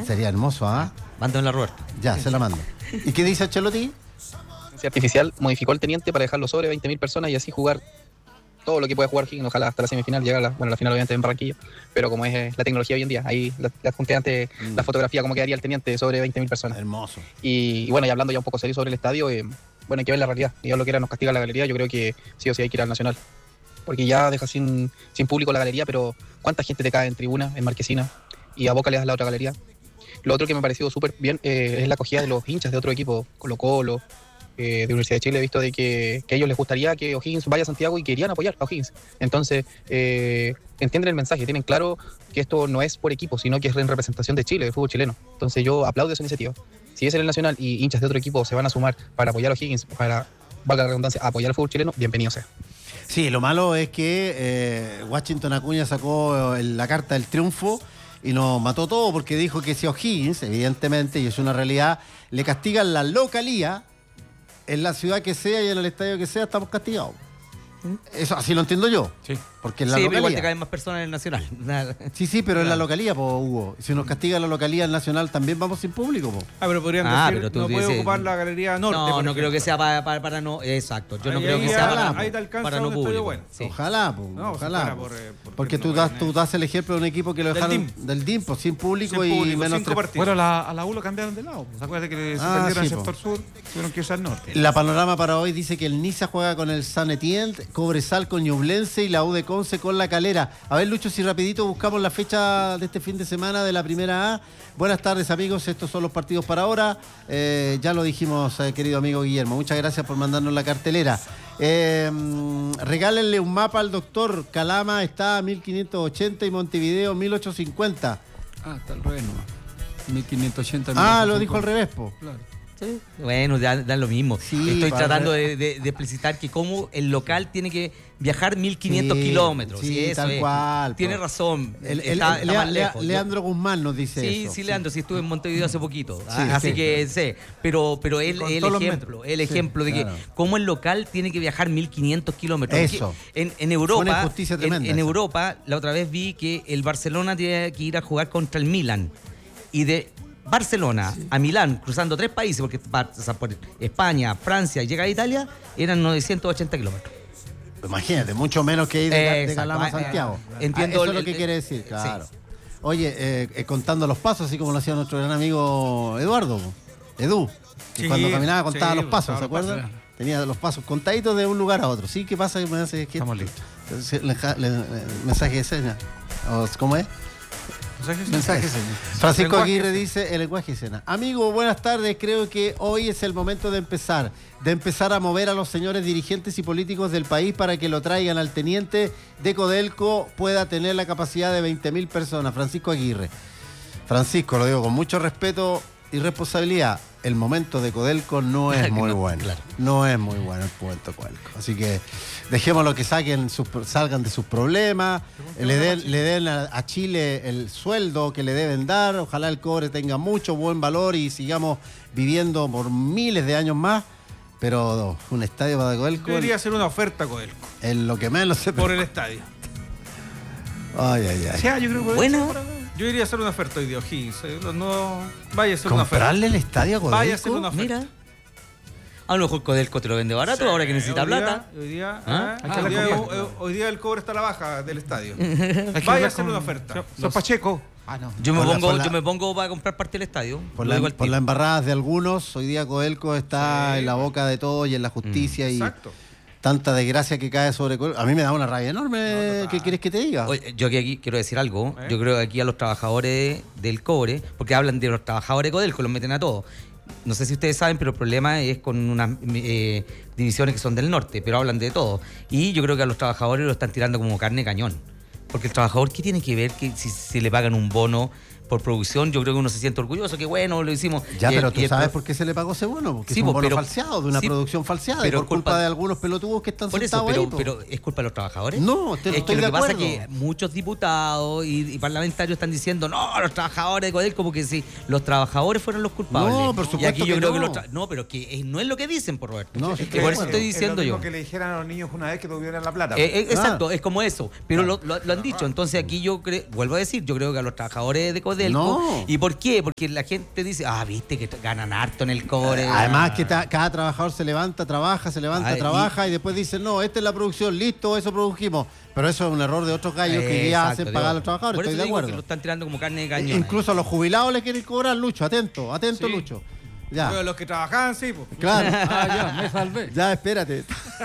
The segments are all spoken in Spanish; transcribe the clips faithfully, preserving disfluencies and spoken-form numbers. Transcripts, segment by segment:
Sería hermoso, ¿ah? ¿eh? Mándame la Roberto. Ya, se la mando. ¿Y qué dice Ancelotti? Artificial modificó el teniente para dejarlo sobre veinte mil personas y así jugar todo lo que puede jugar Higgins, ojalá hasta la semifinal, llegar a la, bueno, la final obviamente en Barranquilla, pero como es eh, la tecnología hoy en día, ahí la, la junté antes mm. la fotografía como quedaría el teniente sobre veinte mil personas. Hermoso. Y, y bueno, y hablando ya un poco serio sobre el estadio, eh, bueno, hay que ver la realidad, y lo que era nos castiga la galería, yo creo que sí o sí hay que ir al Nacional, porque ya deja sin, sin público la galería, pero ¿cuánta gente te cae en tribuna, en Marquesina, y a Boca le das la otra galería? Lo otro que me ha parecido súper bien eh, es la acogida de los hinchas de otro equipo, Colo Colo, Eh, de Universidad de Chile. He visto de que, que a ellos les gustaría que O'Higgins vaya a Santiago y querían apoyar a O'Higgins. Entonces, eh, entienden el mensaje, tienen claro que esto no es por equipo, sino que es en representación de Chile, del fútbol chileno. Entonces yo aplaudo esa iniciativa. Si es en el Nacional y hinchas de otro equipo se van a sumar para apoyar a O'Higgins, para, valga la redundancia, apoyar al fútbol chileno, bienvenido sea. Sí, lo malo es que eh, Washington Acuña sacó la carta del triunfo y nos mató todo porque dijo que si O'Higgins, evidentemente, y es una realidad, le castigan la localía, en la ciudad que sea y en el estadio que sea, estamos castigados. Eso así lo entiendo yo. Sí. Porque en la sí, localía. pero igual te caen más personas en el Nacional. Sí, sí, pero claro. En la localía, po, Hugo. Si nos castiga la localía, el Nacional, también vamos sin público, po. Ah, pero podrían ah, decir, pero tú no dices, puede ocupar la galería norte. No, no creo que sea para, para, para no. Exacto. Yo ahí, no creo que sea para, ahí te alcanza para no público. Bueno. Sí. Ojalá, po, no, ojalá. Por, eh, por porque tú das, tú das el ejemplo de un equipo que lo dejaron del D I M, pues, sin público sin y público, menos cinco partidos. Bueno, la, a la U lo cambiaron de lado. ¿Se acuerdan que se ah, perdieron sí, al sector sur? Tuvieron que irse al norte. La panorama para hoy dice que el Niza juega con el San Etienne, Cobresal con Ñublense y la U de Conce con La Calera. A ver, Lucho, si rapidito buscamos la fecha de este fin de semana de la primera A. Buenas tardes, amigos, estos son los partidos para ahora. Eh, ya lo dijimos, eh, querido amigo Guillermo, muchas gracias por mandarnos la cartelera. Eh, regálenle un mapa al doctor. Calama está a mil quinientos ochenta y Montevideo mil ochocientos cincuenta. Ah, está al revés nomás. mil quinientos ochenta. Ah, lo dijo al revés, po. Claro. Sí. Bueno, dan, dan lo mismo. Sí, estoy tratando de, de, de explicitar que como el local tiene que viajar mil quinientos sí, kilómetros. Sí, sí, eso tal es. cual. Tiene razón. El, el, está, el, está Lea, lejos. Leandro Guzmán nos dice sí, eso. Sí, sí, Leandro, sí estuve en Montevideo hace poquito. Sí, así sí, que sé. Pero, pero el, el ejemplo, el ejemplo sí, de que claro. Cómo el local tiene que viajar mil quinientos kilómetros. Eso. En, en Europa, una injusticia tremenda. En, en Europa, la otra vez vi que el Barcelona tiene que ir a jugar contra el Milan. Y de Barcelona sí. a Milán, cruzando tres países, porque pasa por España, Francia y llega a Italia, eran novecientos ochenta kilómetros. Imagínate, mucho menos que ir de, de Calama a Santiago. Entiendo. Ah, eso es lo el, que el, quiere decir, claro. Sí. Oye, eh, eh, contando los pasos, así como lo hacía nuestro gran amigo Eduardo, Edu, que sí, cuando caminaba contaba sí, los pasos, ¿se acuerdan? Pasos, Tenía los pasos contaditos de un lugar a otro. ¿Sí? ¿Qué pasa? Me hace que estamos listos. Mensaje de señas. ¿Cómo es? Mensajes, mensajes. Francisco Aguirre dice el lenguaje de escena. Amigo, buenas tardes. Creo que hoy es el momento de empezar, de empezar a mover a los señores dirigentes y políticos del país para que lo traigan al teniente de Codelco, pueda tener la capacidad de veinte mil personas. Francisco Aguirre. Francisco, lo digo con mucho respeto y responsabilidad. El momento de Codelco no es muy no, bueno. Claro. No es muy bueno el momento de Codelco. Así que dejémoslo que saquen sus, salgan de sus problemas, le den, le den a, a Chile el sueldo que le deben dar. Ojalá el cobre tenga mucho buen valor y sigamos viviendo por miles de años más. Pero un estadio para Codelco debería ser una oferta Codelco. Es lo que menos se por el estadio. Ay, ay, ay. O sea, yo creo que bueno. Yo iría a hacer una oferta hoy de O'Higgins. No, vaya a hacer una oferta. ¿Comprarle el estadio a Codelco? Vaya a hacer una oferta. Mira. A lo mejor Codelco te lo vende barato, sí, ahora que necesita hoy plata. Día, hoy, día, ¿Ah? ah, hoy, día, hoy, hoy día el cobre está a la baja del estadio. Vaya a hacer una oferta. Los Pacheco. Ah, no. Yo, me por pongo, la, la, yo me pongo para comprar parte del estadio. Por, la, por las embarradas de algunos, hoy día Codelco está sí. en la boca de todos y en la justicia. Mm. Y exacto. Tanta desgracia que cae sobre Codelco. A mí me da una rabia enorme. No, ¿qué quieres que te diga? Oye, yo aquí quiero decir algo. ¿Eh? Yo creo que aquí a los trabajadores del cobre, porque hablan de los trabajadores de Codelco, los meten a todos. No sé si ustedes saben, pero el problema es con unas eh, divisiones que son del norte, pero hablan de todo. Y yo creo que a los trabajadores lo están tirando como carne de cañón. Porque el trabajador, ¿qué tiene que ver que si, si le pagan un bono por producción? Yo creo que uno se siente orgulloso, que bueno, lo hicimos. Ya, y pero el, tú sabes el, por qué se le pagó ese bono, porque sí, es un bono pero, falseado, de una sí, producción falseada, pero y por culpa, culpa de algunos pelotudos que están por sentados eso, pero, ahí. Pero ¿es culpa de los trabajadores? No, te, es estoy que de lo que acuerdo. pasa es que muchos diputados y, y parlamentarios están diciendo, no, los trabajadores de Codelco, porque si los trabajadores fueron los culpables. No, por supuesto y aquí yo que creo no. que los tra- No, pero que es, no es lo que dicen, por Roberto. No, es es que por eso bueno, estoy diciendo es lo yo. que le dijeran a los niños una vez que tuvieran la plata. Eh, eh, exacto, ah. es como eso. Pero ah. lo, lo, lo han dicho. Entonces aquí yo creo, vuelvo a decir, yo creo que a los trabajadores de Codelco Codelco. No. ¿Y por qué? Porque la gente dice, ah, viste que ganan harto en el cobre. Además que ta, cada trabajador se levanta, trabaja, se levanta, Ay, trabaja y... y después dicen, no, esta es la producción, listo, eso produjimos. Pero eso es un error de otros gallos eh, que ya hacen pagar a los trabajadores, por eso estoy de acuerdo. Que lo están tirando como carne de cañón. Incluso a los jubilados les quieren cobrar, Lucho, atento, atento, Sí. Lucho. Ya. Pero los que trabajaban, sí, pues. Claro. Ah, ya, me salvé. Ya, espérate.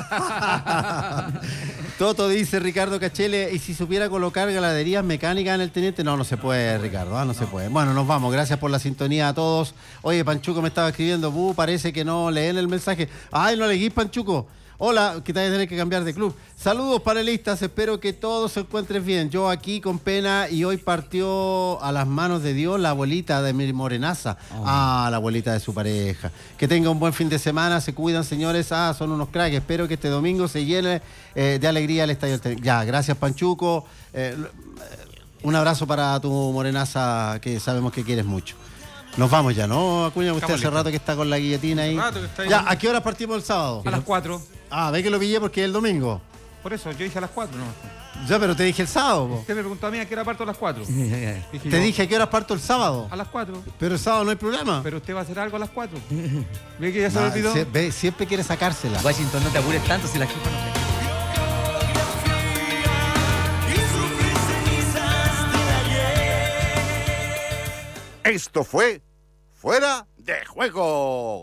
Toto dice, Ricardo Cachele, ¿y si supiera colocar ganaderías mecánicas en el teniente? No, no se puede, Ricardo, ¿ah? no, no se puede. Bueno, nos vamos, gracias por la sintonía a todos. Oye, Panchuco me estaba escribiendo, uh, parece que no leen el mensaje. Ay, no leí, Panchuco. Hola, que te vas a tener que cambiar de club. Saludos, panelistas, espero que todos se encuentren bien. Yo aquí con pena y hoy partió a las manos de Dios la abuelita de mi morenaza. Oh. Ah, la abuelita de su pareja. Que tenga un buen fin de semana, se cuidan, señores. Ah, son unos cracks. Espero que este domingo se llene eh, de alegría el estadio. Ya, gracias, Panchuco. Eh, un abrazo para tu morenaza, que sabemos que quieres mucho. Nos vamos ya, ¿no, Acuña? Usted hace rato que está con la guillotina ahí. Rato que está ahí. Ya, ¿a qué hora partimos el sábado? A las cuatro. Ah, ve que lo pillé porque es el domingo. Por eso, yo dije a las cuatro, ¿no? Ya, pero te dije el sábado, po. Usted me preguntó a mí a qué hora parto a las cuatro. Dije Te yo, dije a qué hora parto el sábado. a las cuatro. Pero el sábado no hay problema. Pero usted va a hacer algo a las cuatro. ¿Ve que ya se Nah, me olvidó? sie- ve, siempre quiere sacársela. Washington, no te apures tanto si la jefa no te... Esto fue Fuera de Juego.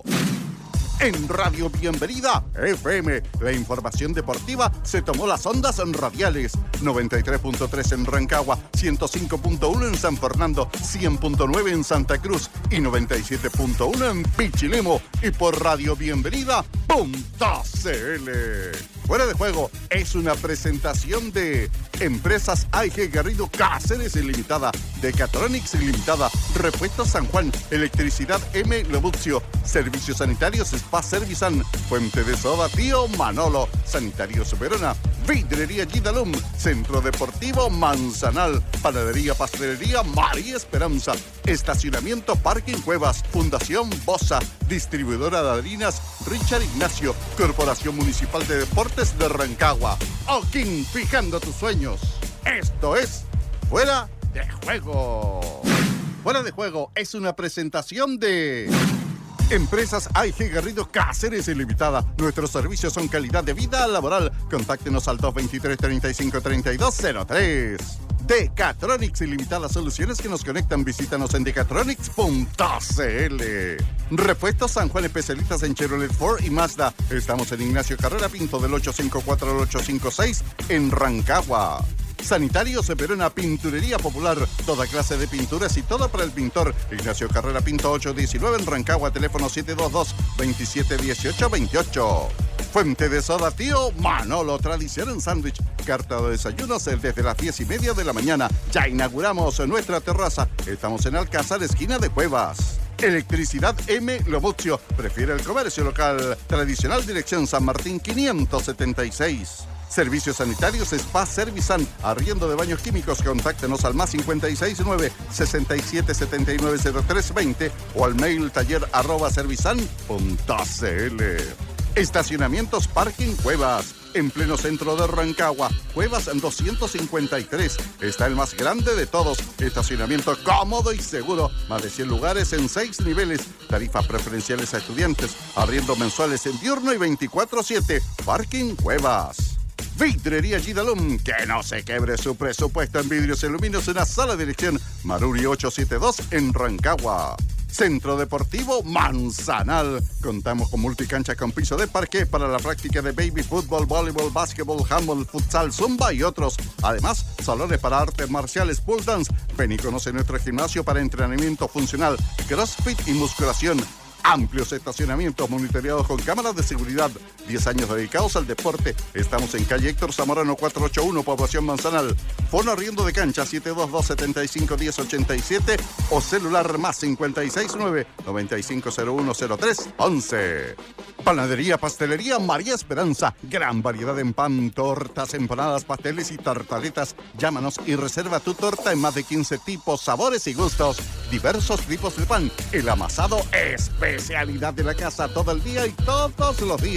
En Radio Bienvenida F M, la información deportiva se tomó las ondas radiales. noventa y tres punto tres en Rancagua, ciento cinco punto uno en San Fernando, cien punto nueve en Santa Cruz y noventa y siete punto uno en Pichilemu y por radio bienvenida punto c l. Fuera de Juego es una presentación de Empresas A I G Garrido Cáceres Limitada, Decatronics Limitada, Repuestos San Juan, Electricidad M. Lobucio, Servicios Sanitarios Spa Servisan, Fuente de Soda Tío Manolo, Sanitarios Verona, Vidrería Gidalum, Centro Deportivo Manzanal, Panadería Pastelería María Esperanza, Estacionamiento Parking Cuevas, Fundación Bosa, Distribuidora de Harinas Richard Ignacio, Corporación Municipal de Deportes de Rancagua. Oquín, fijando tus sueños. Esto es Fuera de Juego. Fuera de Juego es una presentación de Empresas A I G Garrido Cáceres Limitada. Nuestros servicios son calidad de vida laboral. Contáctenos al dos veintitrés, treinta y cinco, treinta y dos cero tres. Decatronics Limitada, soluciones que nos conectan. Visítanos en decatronics punto c l. Repuestos San Juan, especialistas en Chevrolet, Ford y Mazda. Estamos en Ignacio Carrera Pinto del ocho cinco cuatro al ocho cinco seis en Rancagua. Sanitarios Verona, Pinturería Popular, toda clase de pinturas y todo para el pintor. Ignacio Carrera Pinto ocho diecinueve en Rancagua, teléfono siete dos dos, veintisiete dieciocho veintiocho. Fuente de Soda Tío Manolo, tradición en sándwich. Carta de desayunos desde las diez y media de la mañana. Ya inauguramos nuestra terraza. Estamos en Alcázar, esquina de Cuevas. Electricidad M. Lobucio. Prefiere el comercio local. Tradicional dirección San Martín quinientos setenta y seis. Servicios sanitarios Spa Servisan, arriendo de baños químicos. Contáctenos al más cincuenta y seis nueve, sesenta y siete setenta y nueve cero tres veinte o al mail taller arroba servisan punto c l. Estacionamientos Parking Cuevas, en pleno centro de Rancagua, Cuevas doscientos cincuenta y tres. Está el más grande de todos. Estacionamiento cómodo y seguro. Más de cien lugares en seis niveles. Tarifas preferenciales a estudiantes. Abriendo mensuales en diurno y veinticuatro siete. Parking Cuevas. Vidrería Gidalum, que no se quebre su presupuesto en vidrios y aluminios en la sala de dirección Maruri ochocientos setenta y dos en Rancagua. Centro Deportivo Manzanal. Contamos con multicancha con piso de parqué para la práctica de baby fútbol, voleibol, básquetbol, handball, futsal, zumba y otros. Además, salones para artes marciales, pole dance. Ven y conoce nuestro gimnasio para entrenamiento funcional, crossfit y musculación. Amplios estacionamientos monitoreados con cámaras de seguridad. diez años dedicados al deporte. Estamos en calle Héctor Zamorano cuatrocientos ochenta y uno, Población Manzanal. Fono arriendo de cancha siete dos dos, setenta y cinco diez ochenta y siete o celular más cincuenta y seis nueve, noventa y cinco cero uno cero tres once. Panadería Pastelería María Esperanza. Gran variedad en pan, tortas, empanadas, pasteles y tartaletas. Llámanos y reserva tu torta en más de quince tipos, sabores y gustos. Diversos tipos de pan. El amasado especialidad de la casa todo el día y todos los días.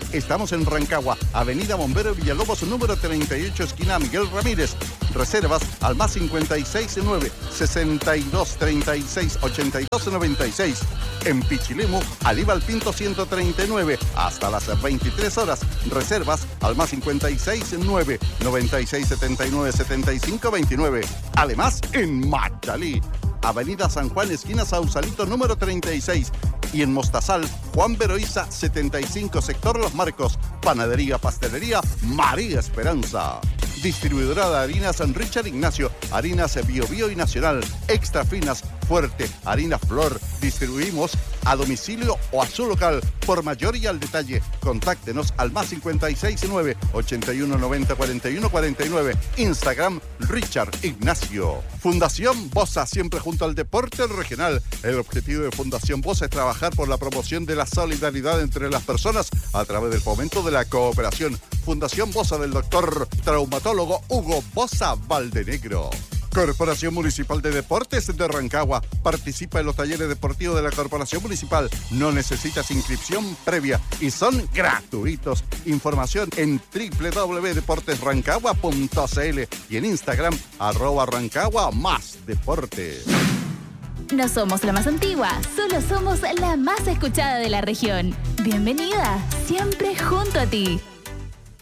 Estamos en Rancagua, Avenida Bombero Villalobos, número treinta y ocho, esquina Miguel Ramírez. Reservas al más cincuenta y seis nueve, sesenta y dos, treinta y seis, ochenta y dos, noventa y seis. En Pichilemu, Aníbal Pinto ciento treinta y nueve, hasta las veintitrés horas. Reservas al más cincuenta y seis nueve, noventa y seis, setenta y nueve, setenta y cinco, veintinueve. Además, en Machalí, Avenida San Juan, esquina Sausalito, número treinta y seis. Y en Mostazal, Juan Beroiza, setenta y cinco, sector Los Marcos. Panadería, pastelería, María Esperanza. Distribuidora de harinas San Richard Ignacio, harinas Bio Bio y Nacional, extra finas, fuerte, harina Flor. Distribuimos a domicilio o a su local. Por mayor y al detalle, contáctenos al más cincuenta y seis nueve, ochenta y uno, noventa, cuarenta y uno, cuarenta y nueve. Instagram, Richard Ignacio. Fundación Bosa, siempre junto al deporte regional. El objetivo de Fundación Bosa es trabajar por la promoción de la solidaridad entre las personas a través del fomento de la cooperación. Fundación Bosa del doctor traumatólogo Hugo Bosa Valdenegro. Corporación Municipal de Deportes de Rancagua. Participa en los talleres deportivos de la Corporación Municipal. No necesitas inscripción previa y son gratuitos. Información en doble u doble u doble u punto deportes rancagua punto c l y en Instagram, arroba Rancagua más deportes. No somos la más antigua, solo somos la más escuchada de la región. Bienvenida, siempre junto a ti.